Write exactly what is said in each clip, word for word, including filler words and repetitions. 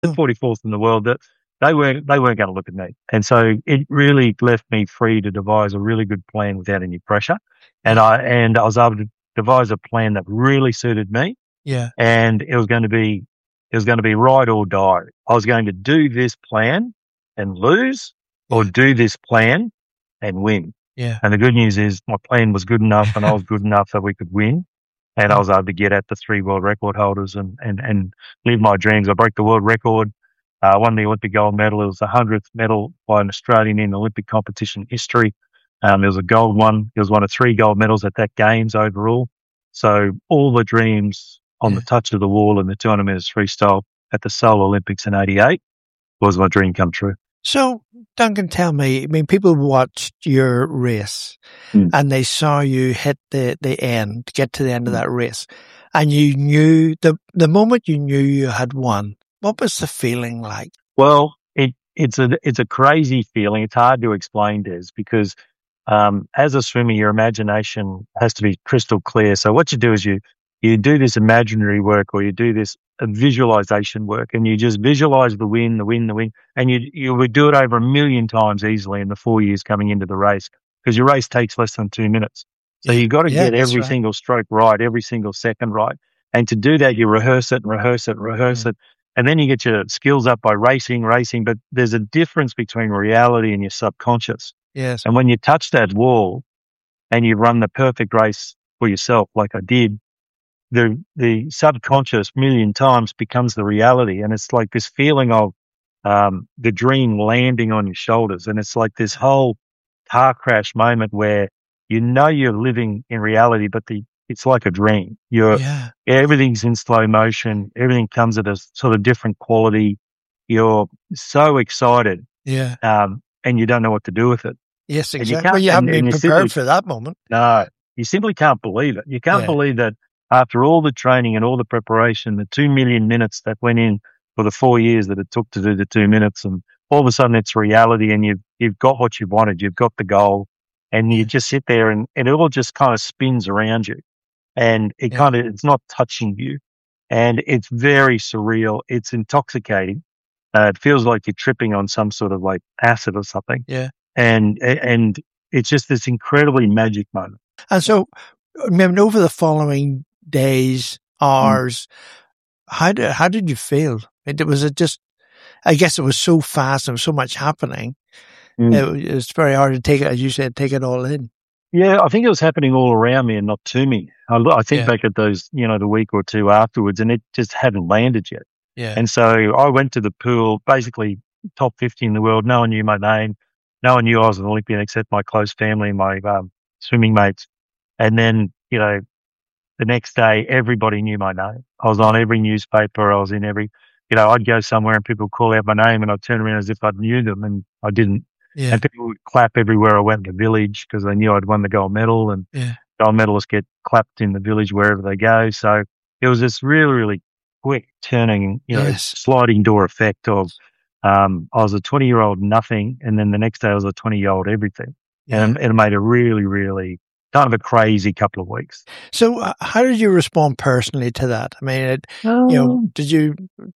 forty-fourth in the world, that they weren't they weren't going to look at me. And so it really left me free to devise a really good plan without any pressure. And I and I was able to devise a plan that really suited me. Yeah. And it was going to be it was going to be ride or die. I was going to do this plan and lose, or do this plan and win. Yeah. And the good news is my plan was good enough, and I was good enough that we could win. And I was able to get at the three world record holders and, and, and live my dreams. I broke the world record, uh, won the Olympic gold medal. It was the hundredth medal by an Australian in Olympic competition history. Um, it was a gold one. It was one of three gold medals at that games overall. So all the dreams on Yeah. the touch of the wall in the two hundred metres freestyle at the Seoul Olympics in eighty-eight was my dream come true. So, Duncan, tell me, I mean, people watched your race Mm. and they saw you hit the, the end, get to the end of that race, and you knew, the, the moment you knew you had won, what was the feeling like? Well, it, it's a it's a crazy feeling. It's hard to explain, Des, because um, as a swimmer, your imagination has to be crystal clear. So what you do is you you do this imaginary work, or you do this uh, visualization work, and you just visualize the win, the win, the win, and you you would do it over a million times easily in the four years coming into the race, because your race takes less than two minutes. So Yeah. you've got to Yeah, get that's every right. single stroke right, every single second right. And to do that, you rehearse it and rehearse it and rehearse Mm. it. And then you get your skills up by racing, racing. But there's a difference between reality and your subconscious. Yes. And when you touch that wall and you run the perfect race for yourself, like I did, the the subconscious million times becomes the reality. And it's like this feeling of um, the dream landing on your shoulders. And it's like this whole car crash moment where you know you're living in reality, but the it's like a dream. You're Yeah. everything's in slow motion. Everything comes at a sort of different quality. You're so excited, Yeah. um, and you don't know what to do with it. Yes, And you exactly. Well, can't, you and, haven't and been you prepared simply, for that moment. no, you simply can't believe it. You can't Yeah. believe that after all the training and all the preparation, the two million minutes that went in for the four years that it took to do the two minutes, and all of a sudden it's reality, and you've, you've got what you wanted. You've got the goal, and you just sit there, and, and it all just kind of spins around you. And it Yeah. kind of, it's not touching you. And it's very surreal. It's intoxicating. Uh, it feels like you're tripping on some sort of like acid or something. Yeah. And, and it's just this incredibly magic moment. And so, I mean, over the following days, hours, how did, how did you feel? It, was it just, I guess it was so fast and so much happening. Mm. It, it was very hard to take it, as you said, take it all in. Yeah, I think it was happening all around me and not to me. I, lo- I think Yeah. back at those, you know, the week or two afterwards, and it just hadn't landed yet. Yeah. And so I went to the pool, basically top fifty in the world. No one knew my name. No one knew I was an Olympian except my close family and my um, swimming mates. And then, you know, the next day, everybody knew my name. I was on every newspaper. I was in every, you know, I'd go somewhere and people would call out my name, and I'd turn around as if I knew them, and I didn't. Yeah. And people would clap everywhere I went in the village because they knew I'd won the gold medal, and Yeah. gold medalists get clapped in the village wherever they go. So it was this really, really quick turning, you know, Yes. sliding door effect of, um, I was a twenty year old nothing, and then the next day I was a twenty year old everything. Yeah. And it made a really, really kind of a crazy couple of weeks. So, uh, how did you respond personally to that? I mean, it, you know, did you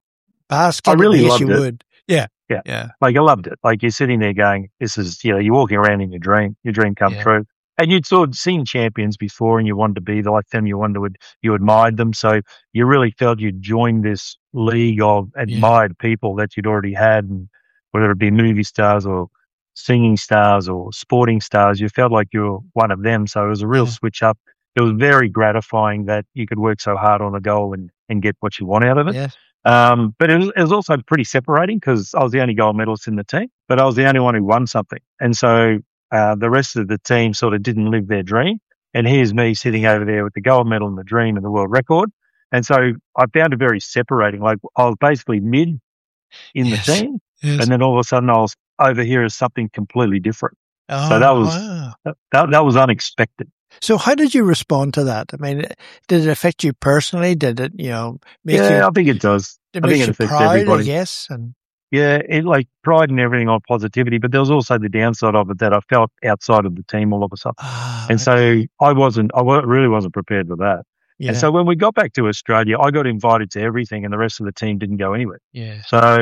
bask I in it? really Yes, loved you it. would. Yeah. Yeah. Yeah. Like I loved it. Like you're sitting there going, this is, you know, you're walking around in your dream, your dream come Yeah. true. And you'd sort of seen champions before, and you wanted to be like them. You wanted to, you admired them. So you really felt you'd joined this league of admired people that you'd already had. And whether it be movie stars or singing stars or sporting stars, you felt like you were one of them. So it was a real Yeah. switch up. It was very gratifying that you could work so hard on a goal and, and get what you want out of it. Yes. Um, but it was, it was also pretty separating because I was the only gold medalist in the team, but I was the only one who won something. And so uh, the rest of the team sort of didn't live their dream. And here's me sitting over there with the gold medal and the dream and the world record. And so I found it very separating. Like I was basically mid in Yes. the team, Yes. and then all of a sudden I was over here as something completely different. Oh, So that was wow. that, that, that was unexpected. So, how did you respond to that? I mean, did it affect you personally? Did it, you know, make Yeah, you, I think it does. it I makes think it you affects proud, I everybody. guess? And Yeah, it like pride and everything on positivity, but there was also the downside of it that I felt outside of the team all of a sudden. ah, And so I wasn't, I wa- really wasn't prepared for that. Yeah. And so when we got back to Australia, I got invited to everything and the rest of the team didn't go anywhere. Yeah. So